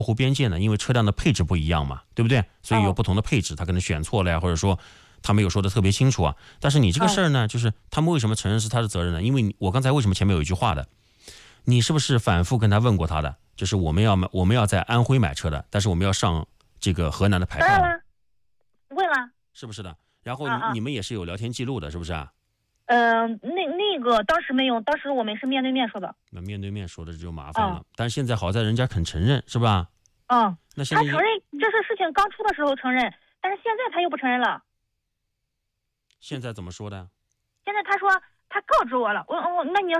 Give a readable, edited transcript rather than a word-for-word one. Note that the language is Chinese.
护边界呢？因为车辆的配置不一样嘛，对不对？所以有不同的配置，他可能选错了呀，或者说他没有说的特别清楚啊。但是你这个事儿呢，就是他们为什么承认是他的责任呢？因为我刚才为什么前面有一句话的，你是不是反复跟他问过他的？就是我们要在安徽买车的，但是我们要上这个河南的牌照。 当然了，问了， 是不是的？然后你们也是有聊天记录的，是不是啊？ 那个当时没有，当时我们是面对面说的。 那面对面说的就麻烦了。但是现在好在人家肯承认，是吧？那现在他承认这是事情刚出的时候承认，但是现在他又不承认了。 现在怎么说的？ 现在他说他告知我了，那你要